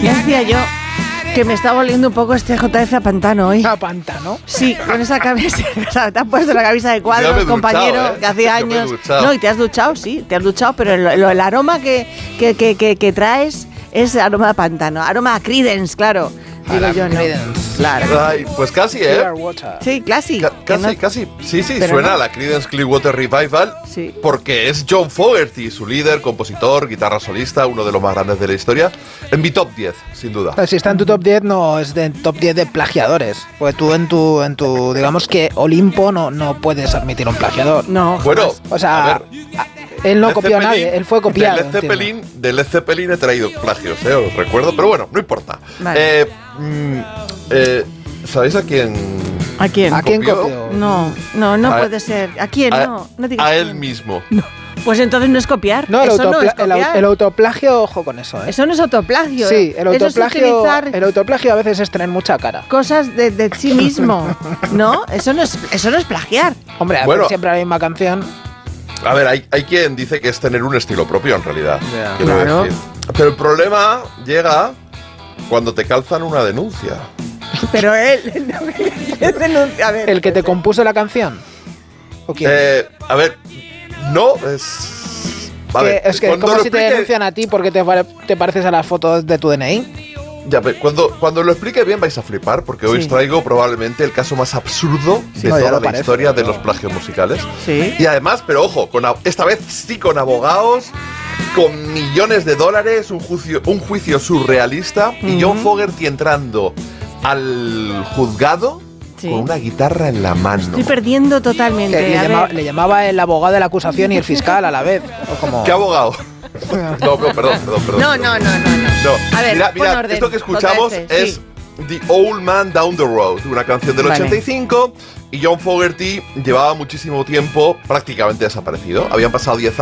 Ya decía yo que me está volviendo un poco este JF a pantano hoy. ¿A pantano? Sí, con esa camisa. O sea, te has puesto la camisa de Ya me cuadros, he compañero, duchado, que hacía Yo me he años. duchado. No, y te has duchado, sí, te has duchado, pero el aroma que traes es aroma a pantano. Aroma a Creedence, claro. Digo yo, no. Claro. Ay, pues casi, ¿eh? Clearwater. Sí, casi. Casi. Sí, Pero suena no. a la Creedence Clearwater Revival. Sí. Porque es John Fogerty, su líder, compositor, guitarra solista, uno de los más grandes de la historia. En mi top 10, sin duda. Si está en tu top 10, no es de top 10 de plagiadores. Porque tú en tu digamos que Olimpo no puedes admitir un plagiador. No, Bueno, O sea, a ver, él no Led copió a Zeppelin, nadie, él fue copiado. De Led Zeppelin he traído plagios, os recuerdo, pero bueno, no importa. Vale. ¿Sabéis a quién? ¿A quién? ¿A quién copió? copió? No A- puede ser. ¿A quién? No digas A él quién. mismo. Pues entonces no es copiar. No, Eso no es copiar. el autoplagio, ojo con eso, ¿eh? Eso no es autoplagio. Sí, el Eso es autoplagio, utilizar el autoplagio a veces es tener mucha cara. cosas de sí mismo. ¿No? Eso no es plagiar. Hombre, hacer Bueno. siempre la misma canción. A ver, hay quien dice que es tener un estilo propio en realidad. Ya. quiero Claro. decir. Pero el problema llega cuando te calzan una denuncia. Pero él denuncia. A ver. ¿El que te compuso la canción? ¿O quién? A ver, no es. A ver, Es que cuando como lo si te explique- denuncian a ti porque te pareces a las fotos de tu DNI. Ya, cuando lo explique bien vais a flipar, porque hoy Sí. os traigo probablemente el caso más absurdo de No, ya toda lo la parece, historia de pero- los plagios musicales. Sí. Y además, pero ojo, esta vez sí con abogados, con millones de dólares, un juicio surrealista, y John Fogerty entrando al juzgado Sí. con una guitarra en la mano. Estoy perdiendo totalmente. Que A ver. le llamaba el abogado de la acusación y el fiscal a la vez. O como... ¿Qué abogado? No, perdón. No. No. A ver, Mira, pon orden, esto que escuchamos JF, es sí. The Old Man Down the Road, una canción del Vale. 85, y John Fogerty llevaba muchísimo tiempo prácticamente desaparecido. Habían pasado 10 años.